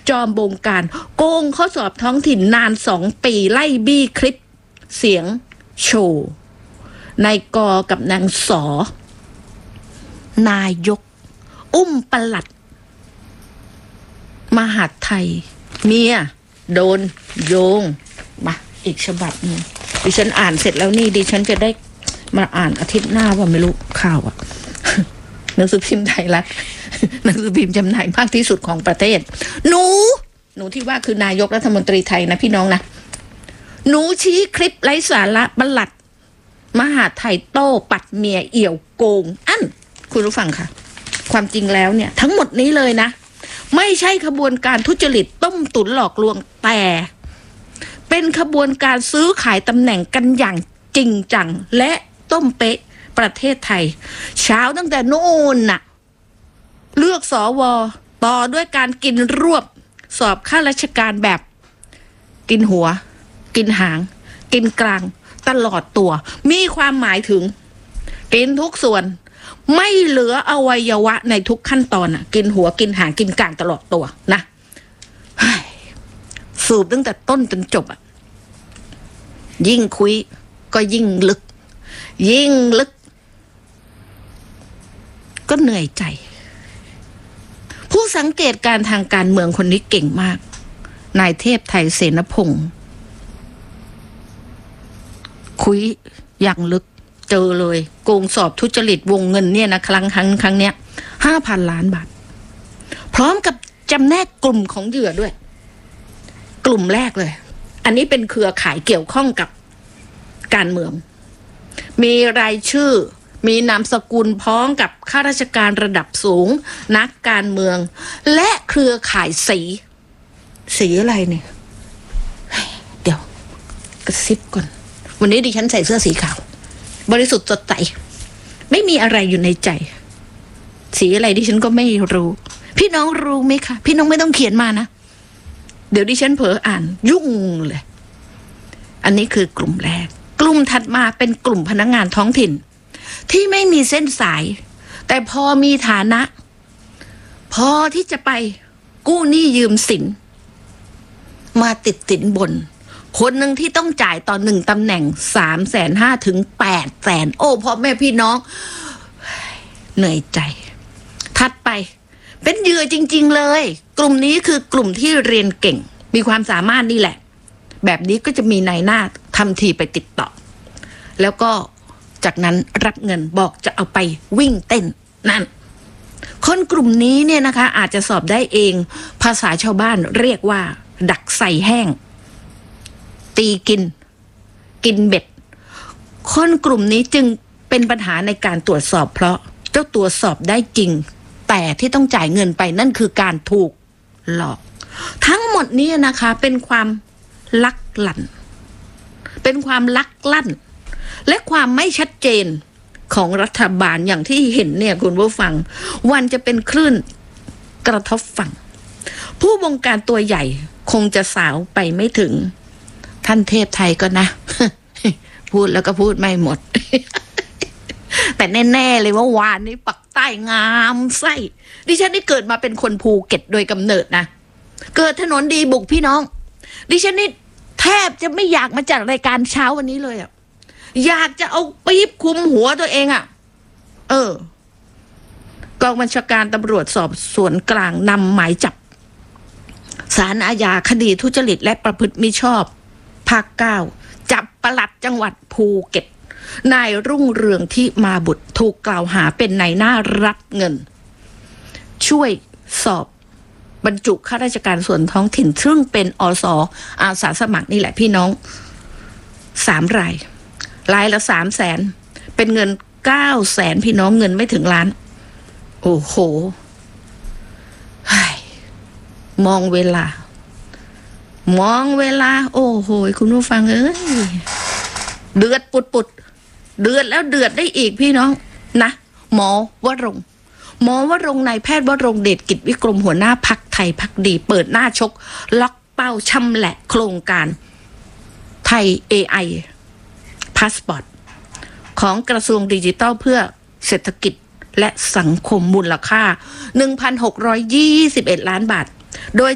จอมบงการโกงข้อสอบท้องถิ่นนาน2 ปีไล่บี้คลิปเสียงโชว์นายกกับนางสอนายกอุ้มปลัดมหาดไทยเมียโดนโยงมาอีกฉบับนึงดิฉันอ่านเสร็จแล้วนี่ดิฉันจะได้มาอ่านอาทิตย์หน้าว่าไม่รู้ข่าวอะหนังสือพิมพ์ไทยรัฐหนังสือพิมพ์จำหน่ายมากที่สุดของประเทศหนูที่ว่าคือนายกรัฐมนตรีไทยนะพี่น้องนะหนูชี้คลิปไร้สาระปลัดมหาไทยโต้ปัดเมียเอี่ยวโกงอั้นคุณผู้ฟังค่ะความจริงแล้วเนี่ยทั้งหมดนี้เลยนะไม่ใช่ขบวนการทุจริตต้มตุ๋นหลอกลวงแต่เป็นขบวนการซื้อขายตำแหน่งกันอย่างจริงจังและต้มเป๊ะประเทศไทยเช้าตั้งแต่โน่นน่ะเลือกสวต่อด้วยการกินรวบสอบข้าราชการแบบกินหัวกินหางกินกลางตลอดตัวมีความหมายถึงกินทุกส่วนไม่เหลืออวัยวะในทุกขั้นตอนอ่ะกินหัวกินหางกินกลางตลอดตัวนะสูบตั้งแต่ต้นจนจบอ่ะยิ่งคุยก็ยิ่งลึกก็เหนื่อยใจผู้สังเกตการทางการเมืองคนนี้เก่งมากนายเทพไทยเสนพงศ์คุยอย่างลึกเจอเลยโกงสอบทุจริตวงเงินเนี่ยนะครั้งเนี้ย 5,000 ล้านบาทพร้อมกับจำแนกกลุ่มของเหยื่อด้วยกลุ่มแรกเลยอันนี้เป็นเครือข่ายเกี่ยวข้องกับการเมืองมีรายชื่อมีนามสกุลพ้องกับข้าราชการระดับสูงนักการเมืองและเครือข่ายสีอะไรเนี่ยเดี๋ยวกระซิบก่อนวันนี้ดิฉันใส่เสื้อสีขาวบริสุทธิ์สดใสไม่มีอะไรอยู่ในใจสีอะไรดิฉันก็ไม่รู้พี่น้องรู้ไหมคะพี่น้องไม่ต้องเขียนมานะเดี๋ยวดิฉันเผลออ่านยุ่งเลยอันนี้คือกลุ่มแรกกลุ่มถัดมาเป็นกลุ่มพนักงานท้องถิ่นที่ไม่มีเส้นสายแต่พอมีฐานะพอที่จะไปกู้หนี้ยืมสินมาติดสินบนคนหนึ่งที่ต้องจ่ายต่อ1 ตำแหน่ง 350,000 ถึง 800,000โอ้พ่อแม่พี่น้องเหนื่อยใจถัดไปเป็นเหยื่อจริงๆเลยกลุ่มนี้คือกลุ่มที่เรียนเก่งมีความสามารถนี่แหละแบบนี้ก็จะมีนายหน้าทำทีไปติดต่อแล้วก็จากนั้นรับเงินบอกจะเอาไปวิ่งเต้นนั่นคนกลุ่มนี้เนี่ยนะคะอาจจะสอบได้เองภาษาชาวบ้านเรียกว่าดักใส่แห้งตีกินเบ็ดคนกลุ่มนี้จึงเป็นปัญหาในการตรวจสอบเพราะเจ้าตัวสอบได้จริงแต่ที่ต้องจ่ายเงินไปนั่นคือการถูกหลอกทั้งหมดนี้นะคะเป็นความลักลั่นและความไม่ชัดเจนของรัฐบาลอย่างที่เห็นเนี่ยคุณผู้ฟังวันจะเป็นคลื่นกระทบฝั่งผู้บงการตัวใหญ่คงจะสาวไปไม่ถึงท่านเทพไทยก็นะ พูดแล้วก็พูดไม่หมด แต่แน่ๆเลยว่าวานนี้ปักใต้งามไส้ดิฉันนี่เกิดมาเป็นคนภูเก็ตโดยกำเนิดนะเกิดถนนดีบุกพี่น้องดิฉันนี่แทบจะไม่อยากมาจัดรายการเช้าวันนี้เลยอ่ะอยากจะเอาปี๊บคุมหัวตัวเองอ่ะกองบัญชาการตำรวจสอบสวนกลางนำหมายจับศาลอาญาคดีทุจริตและประพฤติมิชอบภาค 9จับปลัดจังหวัดภูเก็ตนายรุ่งเรืองที่มาบุตรถูกกล่าวหาเป็นนายหน้ารับเงินช่วยสอบบรรจุข้าราชการส่วนท้องถิ่นซึ่งเป็นอส.อาสาสมัครนี่แหละพี่น้อง3 รายละ 300,000เป็นเงิน 900,000พี่น้องเงินไม่ถึงล้านโอ้โหมองเวลาโอ้โหคุณผู้ฟังเอ้ยเดือดปุดเดือดแล้วเดือดได้อีกพี่น้องนะหมอวรงค์นายแพทย์วรงค์เดชกิจวิกรมหัวหน้าพรรคไทยพักดีเปิดหน้าชกล็อกเป้าชำแหละโครงการไทย AI พาสปอร์ตของกระทรวงดิจิทัลเพื่อเศรษฐกิจและสังคมมูลค่า 1,621 ล้านบาทโดย